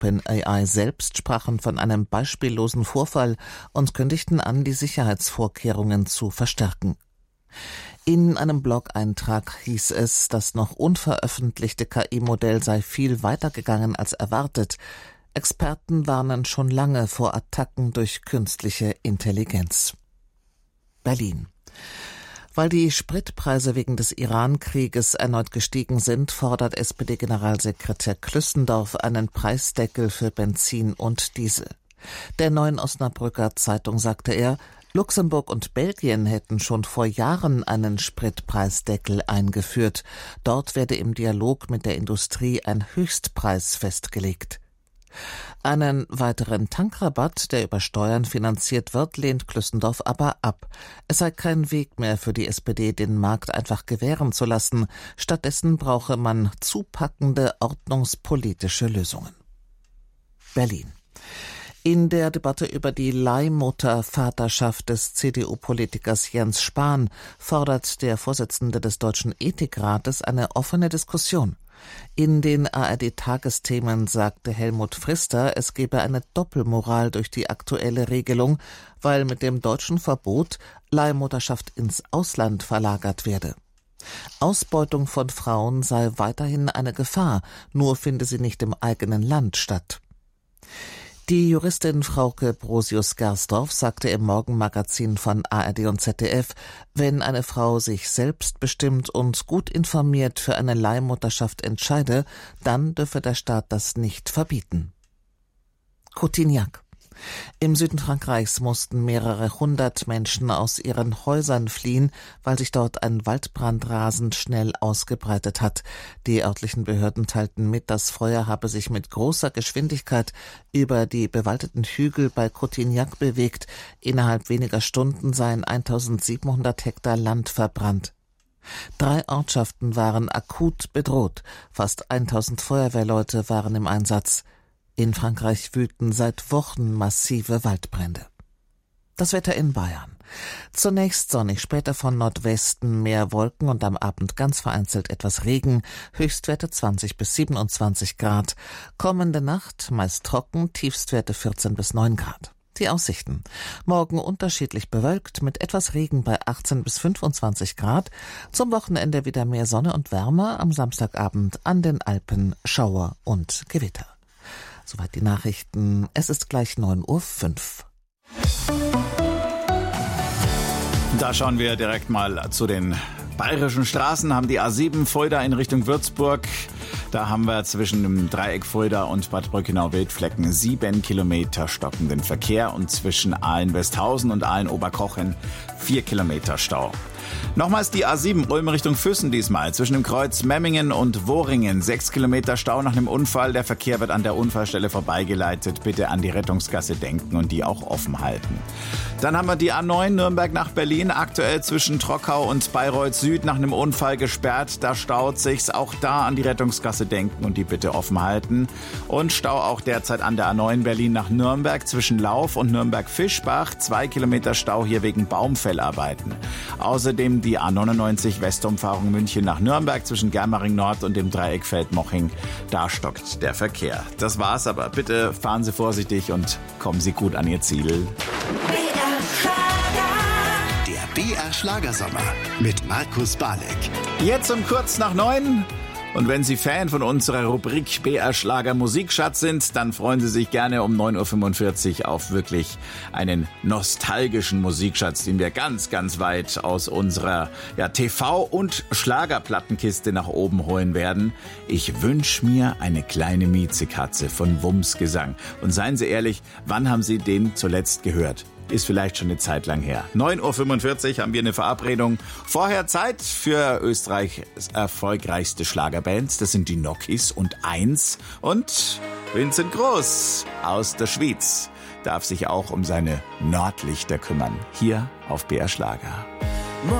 OpenAI selbst sprachen von einem beispiellosen Vorfall und kündigten an, die Sicherheitsvorkehrungen zu verstärken. In einem Blog-Eintrag hieß es, das noch unveröffentlichte KI-Modell sei viel weiter gegangen als erwartet. Experten warnen schon lange vor Attacken durch künstliche Intelligenz. Berlin. Weil die Spritpreise wegen des Iran-Krieges erneut gestiegen sind, fordert SPD-Generalsekretär Klüssendorf einen Preisdeckel für Benzin und Diesel. Der Neuen Osnabrücker Zeitung sagte er, Luxemburg und Belgien hätten schon vor Jahren einen Spritpreisdeckel eingeführt. Dort werde im Dialog mit der Industrie ein Höchstpreis festgelegt. Einen weiteren Tankrabatt, der über Steuern finanziert wird, lehnt Klüssendorf aber ab. Es sei kein Weg mehr für die SPD, den Markt einfach gewähren zu lassen. Stattdessen brauche man zupackende ordnungspolitische Lösungen. Berlin. In der Debatte über die Leihmutter-Vaterschaft des CDU-Politikers Jens Spahn fordert der Vorsitzende des Deutschen Ethikrates eine offene Diskussion. In den ARD-Tagesthemen sagte Helmut Pfister, es gebe eine Doppelmoral durch die aktuelle Regelung, weil mit dem deutschen Verbot Leihmutterschaft ins Ausland verlagert werde. Ausbeutung von Frauen sei weiterhin eine Gefahr, nur finde sie nicht im eigenen Land statt. Die Juristin Frauke Brosius-Gersdorf sagte im Morgenmagazin von ARD und ZDF, wenn eine Frau sich selbstbestimmt und gut informiert für eine Leihmutterschaft entscheide, dann dürfe der Staat das nicht verbieten. Cotignac. Im Süden Frankreichs mussten mehrere hundert Menschen aus ihren Häusern fliehen, weil sich dort ein Waldbrand rasend schnell ausgebreitet hat. Die örtlichen Behörden teilten mit, das Feuer habe sich mit großer Geschwindigkeit über die bewaldeten Hügel bei Cotignac bewegt. Innerhalb weniger Stunden seien 1700 Hektar Land verbrannt. 3 Ortschaften waren akut bedroht. Fast 1000 Feuerwehrleute waren im Einsatz. In Frankreich wüten seit Wochen massive Waldbrände. Das Wetter in Bayern. Zunächst sonnig, später von Nordwesten mehr Wolken und am Abend ganz vereinzelt etwas Regen. Höchstwerte 20 bis 27 Grad. Kommende Nacht meist trocken, Tiefstwerte 14 bis 9 Grad. Die Aussichten. Morgen unterschiedlich bewölkt mit etwas Regen bei 18 bis 25 Grad. Zum Wochenende wieder mehr Sonne und Wärme. Am Samstagabend an den Alpen Schauer und Gewitter. Soweit die Nachrichten. Es ist gleich 9:05 Uhr. Da schauen wir direkt mal zu den bayerischen Straßen. Haben die A7 Fulda in Richtung Würzburg. Da haben wir zwischen dem Dreieck Fulda und Bad Brückenau-Wildflecken 7 Kilometer stockenden Verkehr und zwischen Aalen-Westhausen und Aalen-Oberkochen 4 Kilometer Stau. Nochmals die A7 Ulm Richtung Füssen diesmal. Zwischen dem Kreuz Memmingen und Woringen 6 Kilometer Stau nach einem Unfall. Der Verkehr wird an der Unfallstelle vorbeigeleitet. Bitte an die Rettungsgasse denken und die auch offen halten. Dann haben wir die A9 Nürnberg nach Berlin. Aktuell zwischen Trockau und Bayreuth Süd nach einem Unfall gesperrt. Da staut sich's. Auch da an die Rettungsgasse denken und die bitte offen halten. Und Stau auch derzeit an der A9 Berlin nach Nürnberg zwischen Lauf und Nürnberg-Fischbach. 2 Kilometer Stau hier wegen Baumfellarbeiten. Außerdem die A99 Westumfahrung München nach Nürnberg zwischen Germering Nord und dem Dreieck Feldmoching. Da stockt der Verkehr. Das war's aber. Bitte fahren Sie vorsichtig und kommen Sie gut an Ihr Ziel. Der BR Schlagersommer mit Markus Balek. Jetzt um kurz nach 9. Und wenn Sie Fan von unserer Rubrik BR Schlager Musikschatz sind, dann freuen Sie sich gerne um 9:45 Uhr auf wirklich einen nostalgischen Musikschatz, den wir ganz, ganz weit aus unserer TV- und Schlagerplattenkiste nach oben holen werden. Ich wünsch mir eine kleine Miezekatze von Wumms Gesang. Und seien Sie ehrlich, wann haben Sie den zuletzt gehört? Ist vielleicht schon eine Zeit lang her. 9:45 Uhr haben wir eine Verabredung. Vorher Zeit für Österreichs erfolgreichste Schlagerbands. Das sind die Nokis und 1 und Vincent Groß aus der Schweiz darf sich auch um seine Nordlichter kümmern. Hier auf BR Schlager.